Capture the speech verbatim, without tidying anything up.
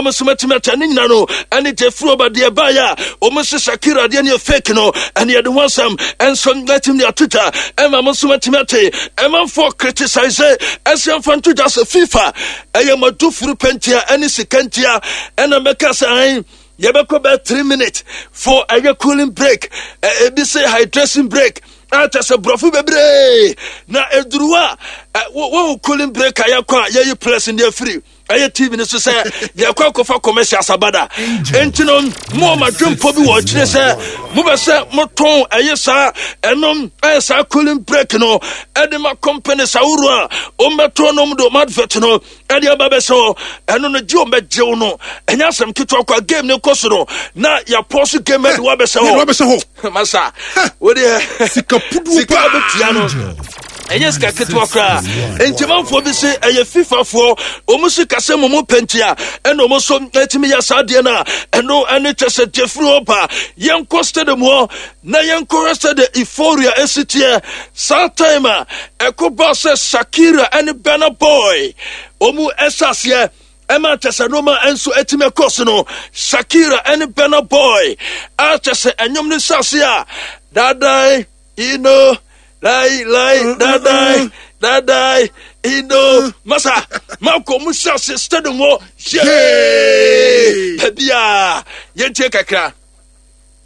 ɛma mo sumatimata ne nyina no ɛne Jeffrey Obadiah baya omo se Shakira de ne fake no ɛne yɛde ho asɛm ɛnso ngatim ne atuta ɛma mo sumatimata ɛma for criticize ɛsɛm fanto just FIFA ɛyɛ madufuru pentia ɛne sikantia ɛna meka sɛ yɛbɛkɔ bɛ three minutes for a cooling break ebi say hydration break ata se brofu bebre na eduruwa wo cooling break ayakwa yeyi press in the free aye T V ne so say yakwa kofa commercial sabada entino mo madwempo bi wo kire say mo be say mo ton aye sa enom aye sa cooling break no ede ma company sawuru a o meto no do advert no ede aba so eno no ji o mejew no enya asem kitwa kwa game ne kosoro na ya pause game ede wa be se ho wa be se ho masa wo de sikapudu pa betiano Yes, Kaketwa Kra. And Timan for the say a FIFA for almost Casemo Pentia and almost some Etimia Sadiana and no any just a Jeffrey Opa. Young costed the more, na young corrested the euphoria esitia, Saltimer, a Kobasa Shakira and Banner Boy. Omu Esasia. Emma Tessanoma and so Etime Cosino, Shakira and Banner Boy. Archers and Yum Sasia. Dadai, you know. Lai lai dadai dadai indo masa mako musa se stadium wo ye bia ye tie kakra